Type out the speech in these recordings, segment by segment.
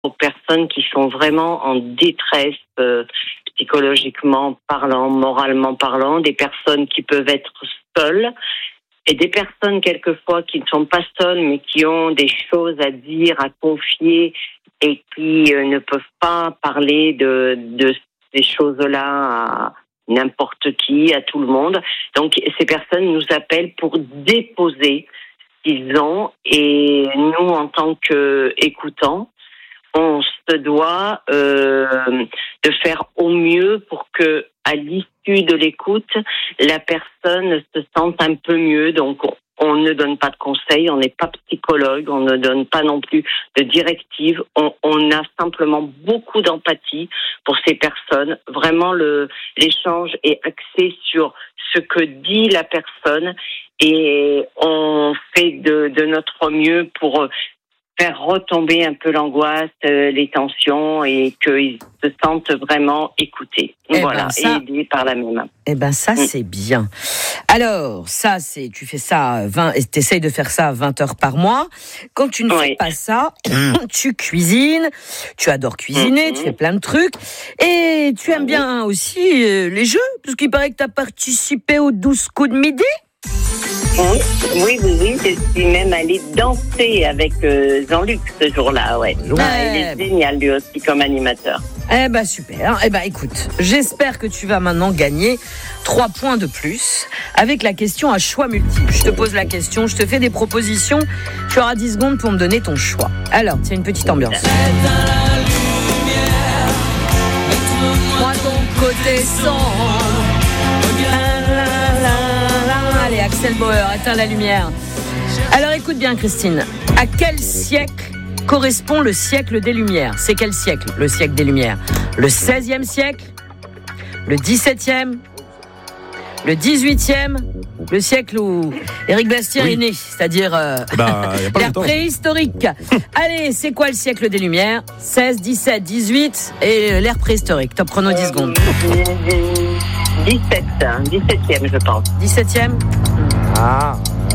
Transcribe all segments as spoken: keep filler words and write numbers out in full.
aux personnes qui sont vraiment en détresse euh, psychologiquement parlant, moralement parlant, des personnes qui peuvent être seules et des personnes quelquefois qui ne sont pas seules mais qui ont des choses à dire, à confier et qui euh, ne peuvent pas parler de, de ces choses-là à n'importe qui, à tout le monde. Donc ces personnes nous appellent pour déposer ce qu'ils ont et nous en tant qu'écoutants, on se doit euh, de faire au mieux pour que, à l'issue de l'écoute, la personne se sente un peu mieux. Donc, on, on ne donne pas de conseils, on n'est pas psychologue, on ne donne pas non plus de directives. On, on a simplement beaucoup d'empathie pour ces personnes. Vraiment, le, l'échange est axé sur ce que dit la personne et on fait de, de notre mieux pour faire retomber un peu l'angoisse, euh, les tensions et qu'ils se sentent vraiment écoutés. Eh voilà, ben ça, aidés par la même. Eh ben ça, mmh. c'est bien. Alors, ça, c'est, tu fais ça, vingt, et t'essayes de faire ça vingt heures par mois. Quand tu ne oui. fais pas ça, tu cuisines, tu adores cuisiner, mmh. tu fais plein de trucs. Et tu aimes bien aussi euh, les jeux, parce qu'il paraît que tu as participé aux douze coups de midi. Oui, oui, oui, oui, je suis même allée danser avec euh, Jean-Luc ce jour-là, ouais. Ah, il est génial lui aussi comme animateur. Eh ben super. Eh ben écoute, j'espère que tu vas maintenant gagner trois points de plus avec la question à choix multiple. Je te pose la question, je te fais des propositions, tu auras dix secondes pour me donner ton choix. Alors, tiens, une petite ambiance. Moi ton côté sombre. Allez, Axel Bauer, éteins la lumière. Alors écoute bien Christine, à quel siècle correspond le siècle des Lumières ? C'est quel siècle, le siècle des Lumières ? Le seizième siècle ? Le dix-septième ? Le dix-huitième ? Le siècle où Éric Bastien oui. est né, c'est-à-dire euh, bah, l'ère préhistorique. Allez, c'est quoi le siècle des Lumières ? seize, dix-sept, dix-huit et l'ère préhistorique. Top chrono, dix secondes. dix-sept, dix-septième je pense. dix-septième Ah.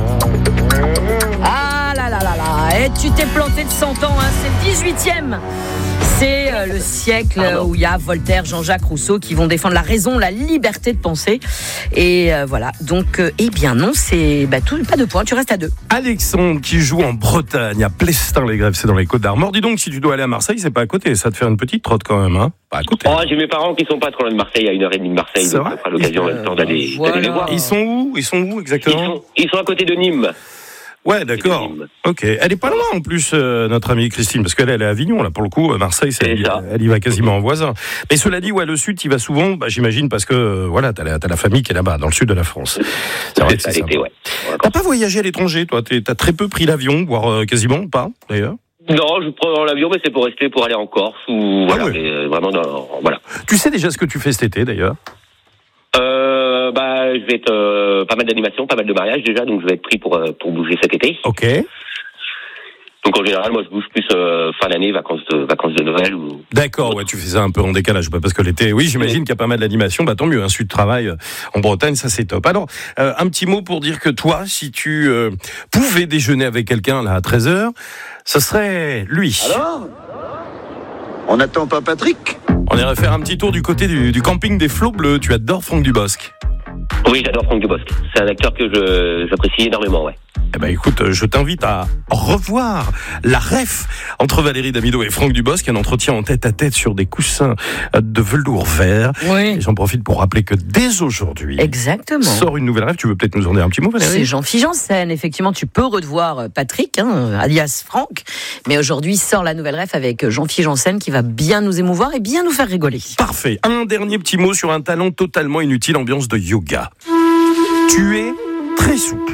Ah là là là là. Et tu t'es planté de cent ans, hein. C'est le dix-huitième. C'est euh, le siècle euh, où il y a Voltaire, Jean-Jacques Rousseau qui vont défendre la raison, la liberté de penser. Et euh, voilà. Donc, euh, eh bien non, c'est bah, tout, pas de points, tu restes à deux. Alexandre qui joue en Bretagne, à Plestin-les-Grèves, c'est dans les Côtes-d'Armor. Dis donc, si tu dois aller à Marseille, c'est pas à côté. Ça te fait une petite trotte quand même, hein ? Pas à côté. Oh, j'ai mes parents qui sont pas trop loin de Marseille, à une heure et demie de Marseille. C'est donc vrai ? ça fera l'occasion en même temps d'aller, voilà. d'aller les voir. Ils sont où ? Ils sont où exactement ? Ils sont, ils sont à côté de Nîmes. Ouais, d'accord. Ok. Elle est pas loin en plus, euh, notre amie Christine, parce qu'elle elle est à Avignon là pour le coup. Marseille, c'est, elle, elle y va quasiment en voisin. Mais cela dit, ouais, le sud, tu y vas souvent, bah, j'imagine, parce que euh, voilà, t'as la, t'as la famille qui est là-bas, dans le sud de la France. C'est vrai que c'est l'été, ouais. T'as pas voyagé à l'étranger, toi ? T'as très peu pris l'avion, voire euh, quasiment pas, d'ailleurs. Non, je prends l'avion, mais c'est pour rester, pour aller en Corse ou voilà, ah ouais. mais, vraiment, dans, voilà. Tu sais déjà ce que tu fais cet été, d'ailleurs ? Euh, bah, je vais être euh, pas mal d'animations, pas mal de mariages déjà, donc je vais être pris pour euh, pour bouger cet été. Ok. Donc en général, moi je bouge plus euh, fin d'année, vacances de vacances de Noël ou. D'accord, ouais, tu fais ça un peu en décalage, parce que l'été, oui, j'imagine qu'il y a pas mal d'animations. Bah tant mieux, un sud de travail en Bretagne, ça c'est top. Alors, euh, un petit mot pour dire que toi, si tu euh, pouvais déjeuner avec quelqu'un là à treize heures, ce serait lui. Alors ? On n'attend pas Patrick ? On irait faire un petit tour du côté du, du camping des Flots Bleus. Tu adores Franck Dubosc ? Oui, j'adore Franck Dubosc. C'est un acteur que je, j'apprécie énormément, ouais. Eh ben écoute, je t'invite à revoir la ref entre Valérie Damido et Franck Dubosc, un entretien en tête à tête sur des coussins de velours vert. Oui. Et j'en profite pour rappeler que dès aujourd'hui, exactement, sort une nouvelle ref. Tu veux peut-être nous en dire un petit mot, Valérie ? C'est Jean-Philippe Janssen. Effectivement, tu peux revoir Patrick, hein, alias Franck. Mais aujourd'hui sort la nouvelle ref avec Jean-Philippe Janssen qui va bien nous émouvoir et bien nous faire rigoler. Parfait. Un dernier petit mot sur un talent totalement inutile, ambiance de yoga. Tu es très souple.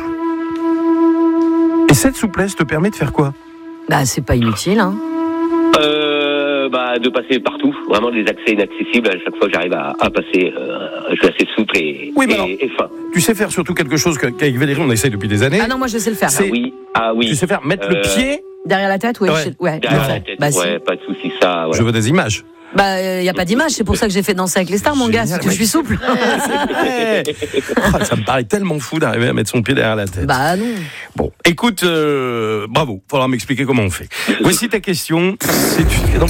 Et cette souplesse te permet de faire quoi ? Bah, c'est pas inutile, hein. Euh, bah, de passer partout. Vraiment des accès inaccessibles. À chaque fois que j'arrive à, à passer, euh, je suis assez souple et, oui, et, alors, et fin. Tu sais faire surtout quelque chose qu'avec Valérie, on essaye depuis des années. Ah non, moi je sais le faire. Ah oui, ah oui. Tu sais faire mettre euh, le pied derrière la tête, oui. Ouais. Je... ouais. Derrière non. la tête, bah, ouais, si. pas de souci, ça. Voilà. Je veux des images. Bah, il euh, n'y a pas d'image, c'est pour ça que j'ai fait Danser avec les stars, mon Génial, gars, parce que ouais. je suis souple. Ouais. Ah, ça me paraît tellement fou d'arriver à mettre son pied derrière la tête. Bah non. Bon, écoute, euh, bravo, il faudra m'expliquer comment on fait. Voici ta question. C'est une...